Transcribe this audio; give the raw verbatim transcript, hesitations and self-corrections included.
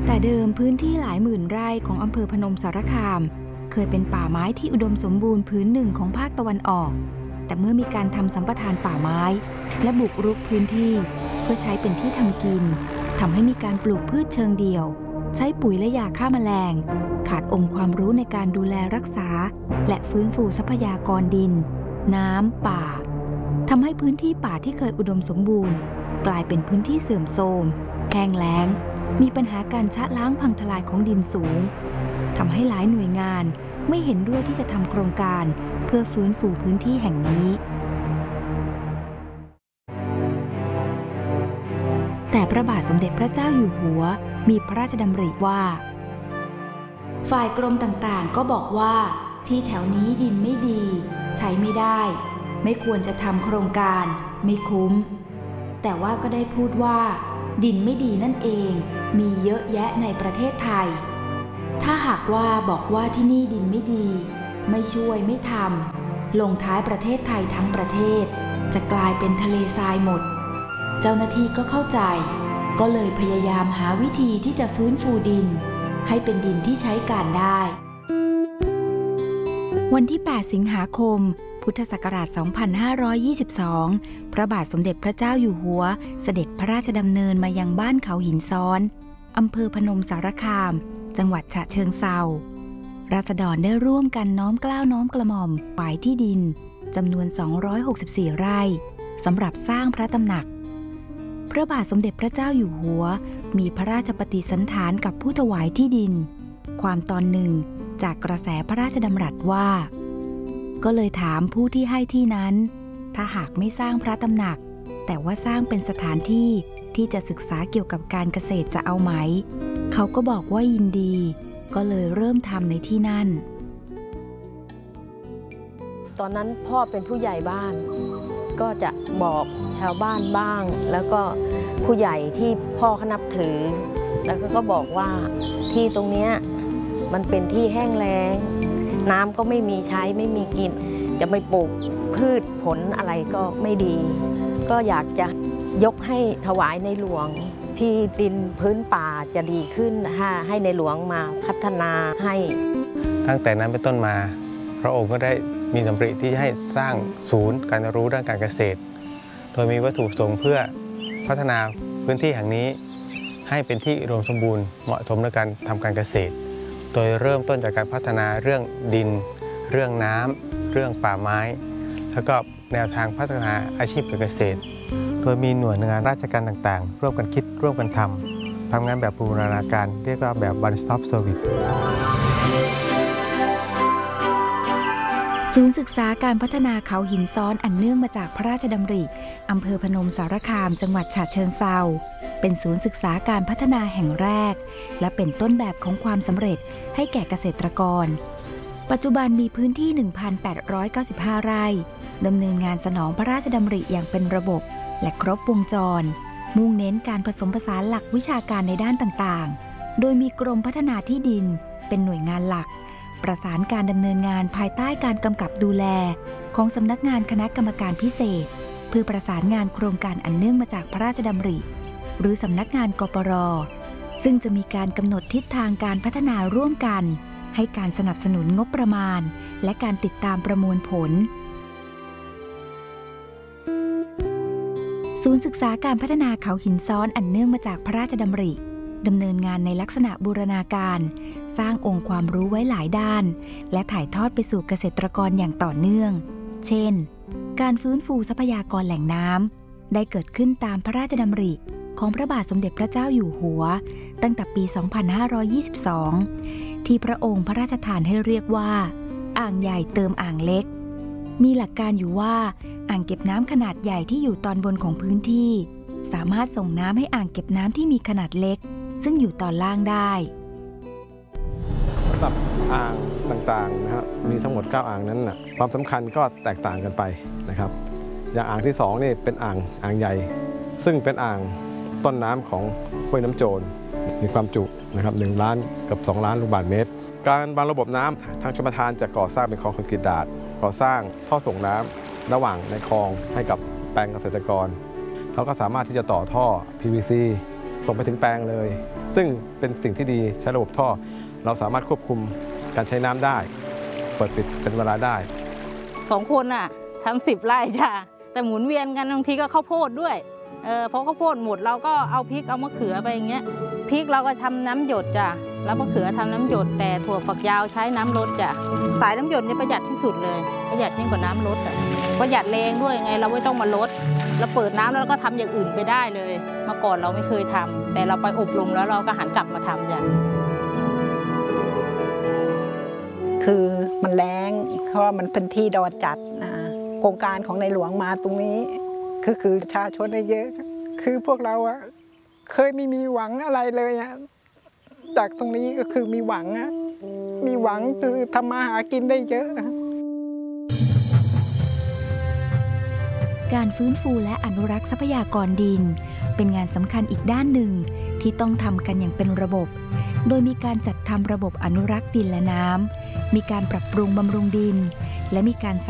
แต่เดิมพื้นที่หลายหมื่นไร่ของอำเภอพนมสารคามเคยเป็นป่าไม้ที่อุดมสมบูรณ์พื้นหนึ่งของภาคตะวันออกแต่เมื่อมีการทำสัมปทานป่าไม้และบุกรุกพื้นที่เพื่อใช้เป็นที่ทำกินทำให้มีการปลูกพืชเชิงเดี่ยวใช้ปุ๋ยและยาฆ่าแมลงขาดองค์ความรู้ในการดูแลรักษาและฟื้นฟูทรัพยากรดินน้ำป่าทำให้พื้นที่ป่าที่เคยอุดมสมบูรณ์กลายเป็นพื้นที่เสื่อมโทรมแห้งแล้งมีปัญหาการชะล้างพังทลายของดินสูงทำให้หลายหน่วยงานไม่เห็นด้วยที่จะทำโครงการเพื่อฟื้นฟูพื้นที่แห่งนี้แต่พระบาทสมเด็จพระเจ้าอยู่หัวมีพระราชดำริว่าฝ่ายกรมต่างๆก็บอกว่าที่แถวนี้ดินไม่ดีใช้ไม่ได้ไม่ควรจะทำโครงการไม่คุ้มแต่ว่าก็ได้พูดว่าดินไม่ดีนั่นเองมีเยอะแยะในประเทศไทยถ้าหากว่าบอกว่าที่นี่ดินไม่ดีไม่ช่วยไม่ทำลงท้ายประเทศไทยทั้งประเทศจะกลายเป็นทะเลทรายหมดเจ้าหน้าที่ก็เข้าใจก็เลยพยายามหาวิธีที่จะฟื้นฟูดินให้เป็นดินที่ใช้การได้วันที่แปดสิงหาคมพุทธศักราชสองพันห้าร้อยยี่สิบสองพระบาทสมเด็จพระเจ้าอยู่หัวเสด็จพระราชดำเนินมายังบ้านเขาหินซ้อนอำเภอพนมสารคามจังหวัดฉะเชิงเทราราษฎรได้ร่วมกันน้อมเกล้าน้อมกระหม่อมถวายที่ดินจำนวนสองร้อยหกสิบสี่ไร่สำหรับสร้างพระตำหนักพระบาทสมเด็จพระเจ้าอยู่หัวมีพระราชปฏิสันถานกับผู้ถวายที่ดินความตอนหนึ่งจากกระแสพระราชดำรัสว่าก็เลยถามผู้ที่ให้ที่นั้นถ้าหากไม่สร้างพระตำหนักแต่ว่าสร้างเป็นสถานที่ที่จะศึกษาเกี่ยวกับการเกษตรจะเอาไหมเขาก็บอกว่ายินดีก็เลยเริ่มทำในที่นั่นตอนนั้นพ่อเป็นผู้ใหญ่บ้านก็จะบอกชาวบ้านบ้างแล้วก็ผู้ใหญ่ที่พ่อเขานับถือแล้วก็บอกว่าที่ตรงนี้มันเป็นที่แห้งแล้งน้ำก็ไม่มีใช้ไม่มีกินจะไปปลูกพืชผลอะไรก็ไม่ดีก็อยากจะยกให้ถวายในหลวงที่ดินพื้นป่าจะดีขึ้นให้ในหลวงมาพัฒนาให้ตั้งแต่นั้นเป็นต้นมาพระองค์ก็ได้มีดำริที่จะให้สร้างศูนย์การเรียนรู้ด้านการเกษตรโดยมีวัตถุประสงค์เพื่อพัฒนาพื้นที่แห่งนี้ให้เป็นที่อุดมสมบูรณ์เหมาะสมในการทำการเกษตรโดยเริ่มต้นจากการพัฒนาเรื่องดินเรื่องน้ำเรื่องป่าไม้แล้วก็แนวทางพัฒนาอาชีพการเกษตรโดยมีหน่วยงานราชการต่างๆร่วมกันคิดร่วมกันทำทำงานแบบบูรณาการเรียกว่าแบบ one stop service ศูนย์ศึกษาการพัฒนาเขาหินซ้อนอันเนื่องมาจากพระราชดำริอำเภอพนมสารคามจังหวัดฉะเชิงเทราเป็นศูนย์ศึกษาการพัฒนาแห่งแรกและเป็นต้นแบบของความสำเร็จให้แก่เกษตรกรปัจจุบันมีพื้นที่ หนึ่งพันแปดร้อยเก้าสิบห้า ไร่ดำเนินงานสนองพระราชดำริอย่างเป็นระบบและครบวงจรมุ่งเน้นการผสมผสานหลักวิชาการในด้านต่างๆโดยมีกรมพัฒนาที่ดินเป็นหน่วยงานหลักประสานการดำเนินงานภายใต้การกำกับดูแลของสำนักงานคณะกรรมการพิเศษเพื่อประสานงานโครงการอันเนื่องมาจากพระราชดำริหรือสำนักงานกปร.ซึ่งจะมีการกำหนดทิศทางการพัฒนาร่วมกันให้การสนับสนุนงบประมาณและการติดตามประมวลผลศูนย์ศึกษาการพัฒนาเขาหินซ้อนอันเนื่องมาจากพระราชดำริดำเนินงานในลักษณะบูรณาการสร้างองค์ความรู้ไว้หลายด้านและถ่ายทอดไปสู่เกษตรกรอย่างต่อเนื่องเช่นการฟื้นฟูทรัพยากรแหล่งน้ำได้เกิดขึ้นตามพระราชดำริของพระบาทสมเด็จพระเจ้าอยู่หัวตั้งแต่ปี สองพันห้าร้อยยี่สิบสอง ที่พระองค์พระราชทานให้เรียกว่าอ่างใหญ่เติมอ่างเล็กมีหลักการอยู่ว่าอ่างเก็บน้ำขนาดใหญ่ที่อยู่ตอนบนของพื้นที่สามารถส่งน้ำให้อ่างเก็บน้ำที่มีขนาดเล็กซึ่งอยู่ตอนล่างได้สำหรับอ่างต่างๆนะครับมีทั้งหมดเก้าอ่างนั้นนะความสำคัญก็แตกต่างกันไปนะครับอย่างอ่างที่สองนี่เป็นอ่างอ่างใหญ่ซึ่งเป็นอ่างต้นน้ำของห้วยน้ำโจรมีความจุนะครับหนึ่งล้านกับสองล้านลูกบาศก์เมตรการวางระบบน้ำทางชลประทานจะก่อสร้างเป็นคลองคอนกรีตดาษก่อสร้างท่อส่งน้ำระหว่างในคลองให้กับแปลงเกษตรกรเขาก็สามารถที่จะต่อท่อ พี วี ซีส่งไปถึงแปลงเลย ซึ่งเป็นสิ่งที่ดีใช้ระบบท่อเราสามารถควบคุมการใช้น้ำได้เปิดปิดเป็นเวลาได้สองคนน่ะทำสิบไร่จ้ะแต่หมุนเวียนกันบางทีก็ข้าวโพดด้วยเออพอข้าวโพดหมดเราก็เอาพริกเอามะเขือไปอย่างเงี้ยพริกเราก็ทำน้ำหยดจ้ะแล้วมะเขือทำน้ำหยดแต่ถั่วฝักยาวใช้น้ำลดจ้ะสายน้ำหยดเนี่ยประหยัดที่สุดเลยประหยัดยิ่งกว่าน้ำลดอ่ะประหยัดแรงด้วยไงเราไม่ต้องมาลดเราเปิดน้ำแล้วเราก็ทำอย่างอื่นไปได้เลยเมื่อก่อนเราไม่เคยทำแต่เราไปอบรมแล้วเราก็หันกลับมาทำจ้ะคือมันแรงเพราะว่ามันเป็นที่ดอนจัดนะโครงการของในหลวงมาตรงนี้ก็คือประชาชนได้เยอะคือพวกเราอะเคยไม่มีหวังอะไรเลยอะจากตรงนี้ก็คือมีหวังอะมีหวังคือทำมาหากินได้เยอะการฟื้นฟูและอนุรักษ์ทรัพยากรดินเป็นงานสำคัญอีกด้านหนึ่งที่ต้องทำกันอย่างเป็นระบบโดยมีการจัดทำระบบอนุรักษ์ดินและน้ำมีการปรับปรุงบำรุงดินและมีการ